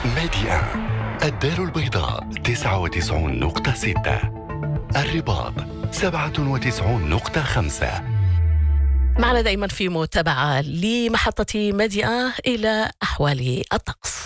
ميديا الدار البيضاء 99.6، الرباط 97.5. معنا دائما في متابعة لمحطة ميديا إلى أحوال الطقس.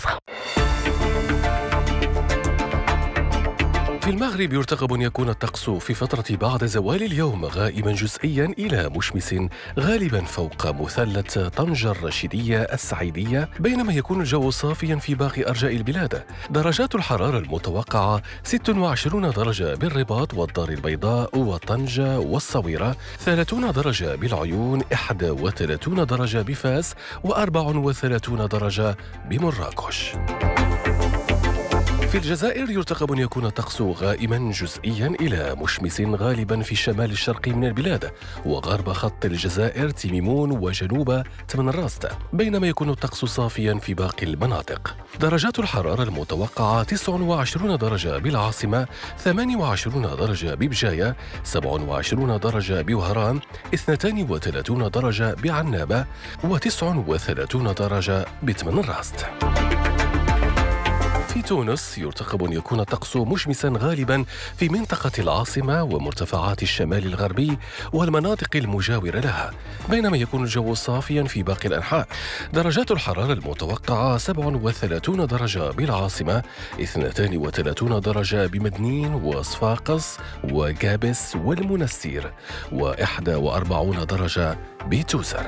في المغرب يرتقب أن يكون الطقس في فترة بعد زوال اليوم غائما جزئيا إلى مشمس غالبا فوق مثلث طنجة الرشيدية السعيدية، بينما يكون الجو صافيا في باقي أرجاء البلاد. درجات الحرارة المتوقعة 26 درجة بالرباط والدار البيضاء وطنجة والصويرة، 30 درجة بالعيون، 31 درجة بفاس، و34 درجة بمراكش. في الجزائر يرتقب أن يكون الطقس غائما جزئيا إلى مشمس غالبا في الشمال الشرقي من البلاد وغرب خط الجزائر تيميمون وجنوب تمنراست، بينما يكون الطقس صافيا في باقي المناطق. درجات الحرارة المتوقعة 29 درجة بالعاصمة، 28 درجة ببجاية، 27 درجة بوهران، 32 درجة بعنابة، و39 درجة بتمنراست. في تونس يرتقب أن يكون الطقس مشمسا غالبا في منطقة العاصمة ومرتفعات الشمال الغربي والمناطق المجاورة لها، بينما يكون الجو صافيا في باقي الأنحاء. درجات الحرارة المتوقعة 37 درجة بالعاصمة، 32 درجة بمدنين وصفاقس وجابس والمنستير، و41 درجة بتوسر.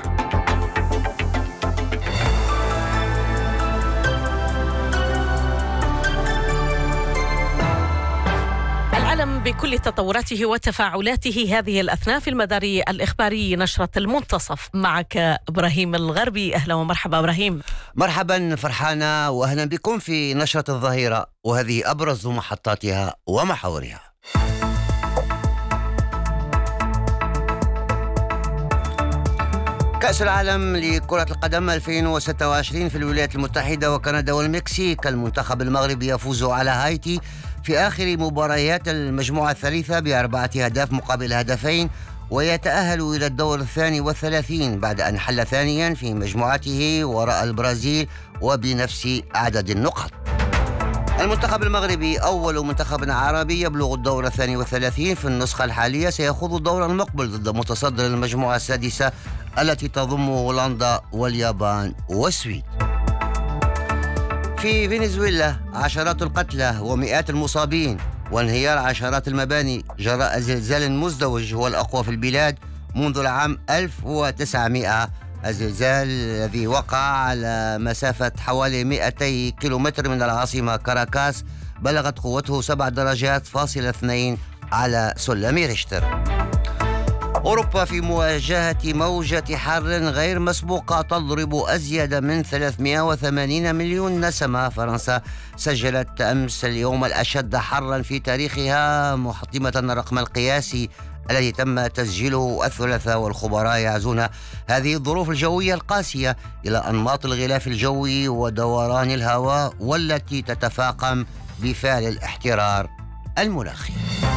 بكل تطوراته وتفاعلاته هذه الأثناء في المدار الإخباري نشرة المنتصف. معك إبراهيم الغربي. أهلا ومرحبا إبراهيم. مرحبا فرحانة، وأهلا بكم في نشرة الظهيرة، وهذه أبرز محطاتها ومحاورها. كأس العالم لكرة القدم 2026 في الولايات المتحدة وكندا والمكسيك. المنتخب المغربي يفوز على هايتي في آخر مباريات المجموعة الثالثة ب4 أهداف مقابل هدفين، ويتأهل إلى الدور 32 بعد أن حل ثانيا في مجموعته وراء البرازيل وبنفس عدد النقاط. المنتخب المغربي أول منتخب عربي يبلغ الدور 32 في النسخة الحالية، سيخوض الدور المقبل ضد متصدر المجموعة السادسة التي تضم هولندا واليابان والسويد. في فنزويلا عشرات القتلى ومئات المصابين وانهيار عشرات المباني جراء زلزال مزدوج هو الأقوى في البلاد منذ العام 1900. الزلزال الذي وقع على مسافة حوالي 200 كيلومتر من العاصمة كاراكاس بلغت قوته 7 درجات فاصلة 2 على سلم ريشتر. أوروبا في مواجهة موجة حر غير مسبوقة تضرب أزيد من 380 مليون نسمة. فرنسا سجلت أمس اليوم الأشد حرا في تاريخها محطمة الرقم القياسي الذي تم تسجيله الثلاثاء، والخبراء يعزون هذه الظروف الجوية القاسية إلى أنماط الغلاف الجوي ودوران الهواء والتي تتفاقم بفعل الاحترار المناخي.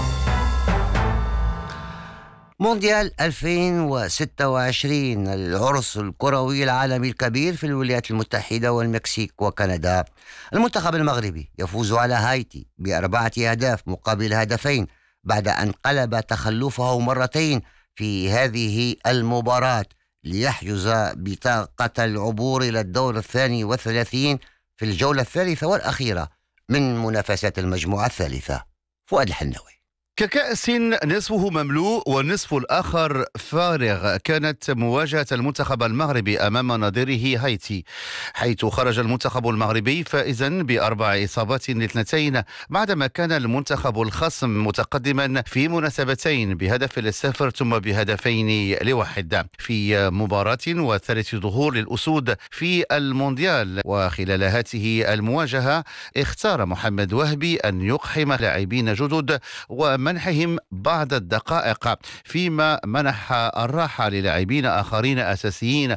مونديال 2026 العرس الكروي العالمي الكبير في الولايات المتحدة والمكسيك وكندا. المنتخب المغربي يفوز على هايتي ب4 أهداف مقابل هدفين بعد أن قلب تخلفه مرتين في هذه المباراة ليحجز بطاقة العبور إلى الدور 32 في الجولة الثالثة والأخيرة من منافسات المجموعة الثالثة. فؤاد الحناوي. ككأس نصفه مملوء والنصف الآخر فارغ، كانت مواجهة المنتخب المغربي أمام نظيره هايتي، حيث خرج المنتخب المغربي فائزا ب4 إصابات ل2 بعدما كان المنتخب الخصم متقدما في مناسبتين بهدف ل0 ثم بهدفين ل1 في مباراة وثالث ظهور للأسود في المونديال. وخلال هذه المواجهة اختار محمد وهبي أن يقحم لاعبين جدد ومنحهم بعض الدقائق، فيما منح الراحة للاعبين آخرين أساسيين